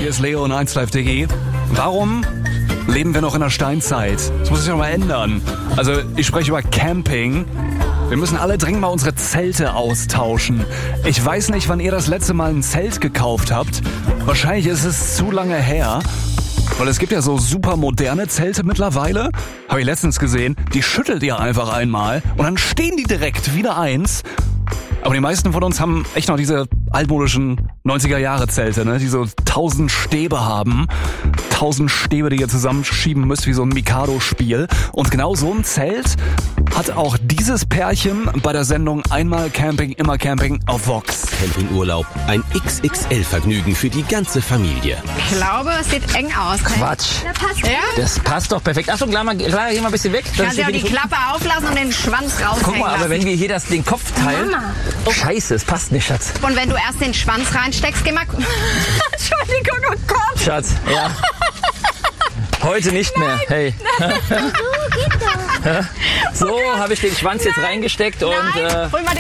Hier ist Leo und 1Live.de. Warum leben wir noch in der Steinzeit? Das muss sich doch mal ändern. Also ich spreche über Camping. Wir müssen alle dringend mal unsere Zelte austauschen. Ich weiß nicht, wann ihr das letzte Mal ein Zelt gekauft habt. Wahrscheinlich ist es zu lange her. Weil es gibt ja so super moderne Zelte mittlerweile. Habe ich letztens gesehen. Die schüttelt ihr einfach einmal und dann stehen die direkt wieder eins. Aber die meisten von uns haben echt noch diese altmodischen 90er-Jahre-Zelte, ne? Die so 1000 Stäbe haben. 1000 Stäbe, die ihr zusammenschieben müsst wie so ein Mikado-Spiel. Und genau so ein Zelt hat auch dieses Pärchen bei der Sendung Einmal Camping, immer Camping auf Vox. Campingurlaub, ein XXL-Vergnügen für die ganze Familie. Ich glaube, es sieht eng aus. Quatsch. Ja? Das passt doch perfekt. Achtung, Clara, geh mal ein bisschen weg. Kannst du auch die Klappe auflassen und den Schwanz raushängen Guck mal, aber lassen. wenn wir hier den Kopf teilen... Mama. Scheiße, es passt nicht, Schatz. Und wenn du erst den Schwanz reinsteckst, geh mal... Entschuldigung, oh Gott. Schatz, ja. Heute nicht mehr. Hey. So geht das. So habe ich den Schwanz jetzt reingesteckt und... Nein, hol mal den